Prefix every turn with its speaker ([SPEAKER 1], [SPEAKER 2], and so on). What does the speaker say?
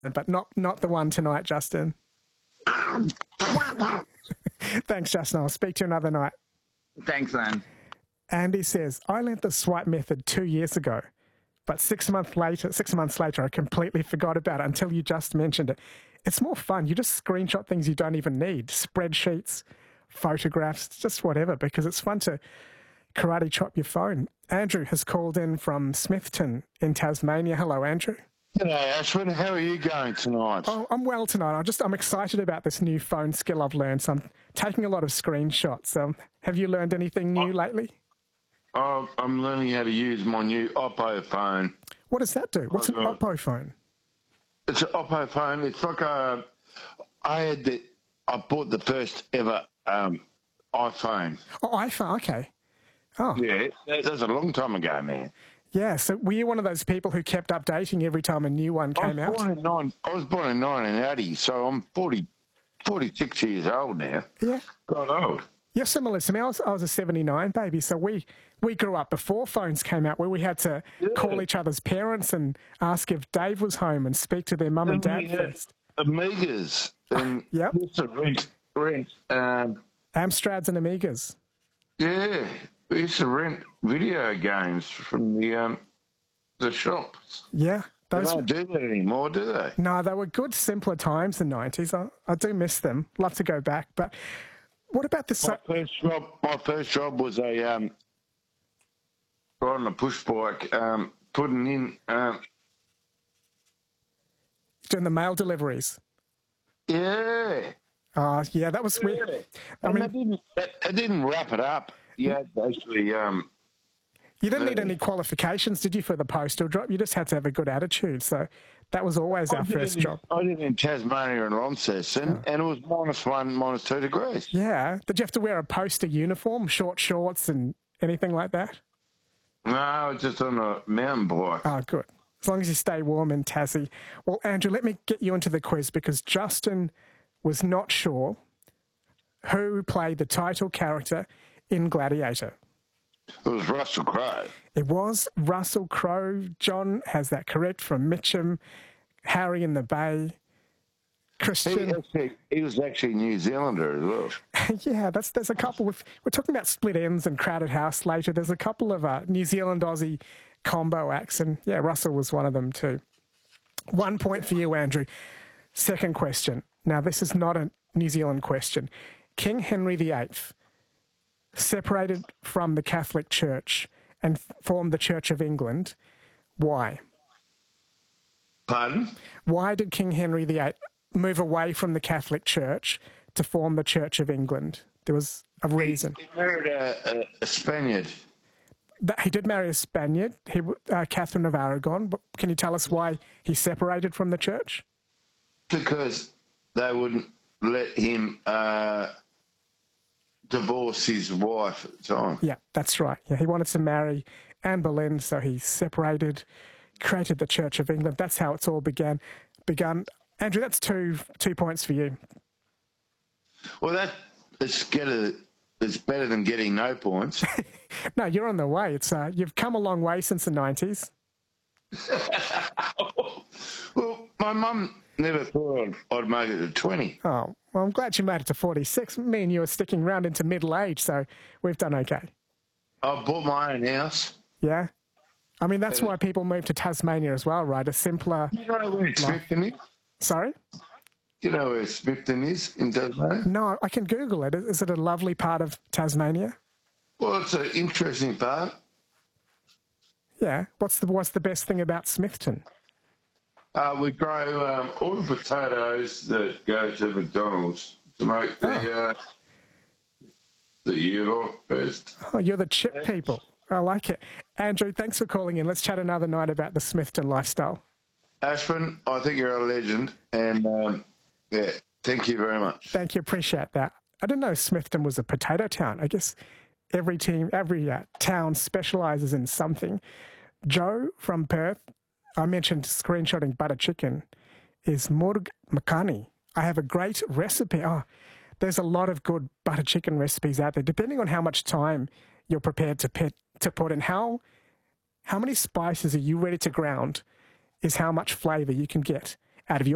[SPEAKER 1] but not the one tonight, Justin. Thanks, Justin. I'll speak to you another night.
[SPEAKER 2] Thanks, man.
[SPEAKER 1] Andy says, I learnt the swipe method 2 years ago, but 6 months later, I completely forgot about it until you just mentioned it. It's more fun. You just screenshot things you don't even need, spreadsheets, photographs, just whatever, because it's fun to karate chop your phone. Andrew has called in from Smithton in Tasmania. Hello, Andrew.
[SPEAKER 3] G'day, Ashwin. How are you going tonight?
[SPEAKER 1] Oh, I'm well tonight. I'm excited about this new phone skill I've learned. So I'm taking a lot of screenshots. Have you learned anything new lately?
[SPEAKER 3] I'm learning how to use my new Oppo phone.
[SPEAKER 1] What does that do? What's an Oppo phone?
[SPEAKER 3] It's an Oppo phone. It's like I bought the first ever iPhone.
[SPEAKER 1] Oh, iPhone. Okay. Oh.
[SPEAKER 3] Yeah, that was a long time ago, man.
[SPEAKER 1] Yeah, so were you one of those people who kept updating every time a new one came out?
[SPEAKER 3] I was born in 1980, so I'm 46 years old now.
[SPEAKER 1] Yeah.
[SPEAKER 3] God old.
[SPEAKER 1] You're similar to me. I was a 79 baby, so we grew up before phones came out, where we had to call each other's parents and ask if Dave was home and speak to their mum and dad first.
[SPEAKER 3] Amigas. And
[SPEAKER 1] yep.
[SPEAKER 3] Rent.
[SPEAKER 1] Amstrads and Amigas.
[SPEAKER 3] Yeah. We used to rent video games from the shops.
[SPEAKER 1] Yeah.
[SPEAKER 3] They don't do that anymore, do they?
[SPEAKER 1] No, they were good, simpler times in the 90s. I do miss them. Love to go back. But what about this?
[SPEAKER 3] My first job was riding a push bike, putting in...
[SPEAKER 1] doing the mail deliveries?
[SPEAKER 3] Yeah.
[SPEAKER 1] Yeah, that was weird. I mean,
[SPEAKER 3] I didn't wrap it up. You had to actually...
[SPEAKER 1] you didn't need any qualifications, did you, for the postal job? You just had to have a good attitude. So that was always our first job.
[SPEAKER 3] I did in Tasmania and Launceston, and it was -1, -2 degrees.
[SPEAKER 1] Yeah. Did you have to wear a poster uniform, short shorts and anything like that?
[SPEAKER 3] No, just on a mountain bike.
[SPEAKER 1] Oh, good. As long as you stay warm in Tassie. Well, Andrew, let me get you into the quiz because Justin was not sure who played the title character in Gladiator.
[SPEAKER 3] It was Russell Crowe.
[SPEAKER 1] It was Russell Crowe. John has that correct from Mitcham. Harry in the Bay. Christian.
[SPEAKER 3] He was actually New Zealander as well.
[SPEAKER 1] Yeah, there's a couple. We're talking about Split Ends and Crowded House later. There's a couple of New Zealand-Aussie combo acts, and yeah, Russell was one of them too. 1 point for you, Andrew. Second question. Now, this is not a New Zealand question. King Henry VIII separated from the Catholic Church and formed the Church of England. Why?
[SPEAKER 3] Pardon?
[SPEAKER 1] Why did King Henry VIII move away from the Catholic Church to form the Church of England? There was a reason.
[SPEAKER 3] He married a Spaniard.
[SPEAKER 1] He did marry a Spaniard, Catherine of Aragon. But can you tell us why he separated from the church?
[SPEAKER 3] Because they wouldn't let him divorce his wife at the time.
[SPEAKER 1] Yeah, that's right. Yeah, he wanted to marry Anne Boleyn, so he separated, created the Church of England. That's how it's all begun. Andrew, that's two points for you.
[SPEAKER 3] Well, it's better than getting no points.
[SPEAKER 1] No, you're on the way. You've come a long way since the 90s.
[SPEAKER 3] Well, my mum never thought I'd make it to 20.
[SPEAKER 1] Oh, well, I'm glad you made it to 46. Me and you are sticking around into middle age, so we've done okay.
[SPEAKER 3] I bought my own house.
[SPEAKER 1] Yeah? I mean, that's why people move to Tasmania as well, right? A simpler...
[SPEAKER 3] You know where Smithton is?
[SPEAKER 1] Sorry?
[SPEAKER 3] You know where Smithton is in Tasmania?
[SPEAKER 1] No, I can Google it. Is it a lovely part of Tasmania?
[SPEAKER 3] Well, it's an interesting part.
[SPEAKER 1] Yeah. What's the best thing about Smithton?
[SPEAKER 3] We grow all the potatoes that go to McDonald's to make the year first.
[SPEAKER 1] Oh, you're the chip people. I like it. Andrew, thanks for calling in. Let's chat another night about the Smithton lifestyle.
[SPEAKER 3] Ashwin, I think you're a legend, and yeah, thank you very much.
[SPEAKER 1] Thank you. Appreciate that. I didn't know Smithton was a potato town. I guess every town specialises in something. Joe from Perth, I mentioned screenshotting butter chicken, is Murg Makani. I have a great recipe. Oh, there's a lot of good butter chicken recipes out there, depending on how much time you're prepared to put in. How many spices are you ready to ground is how much flavour you can get out of your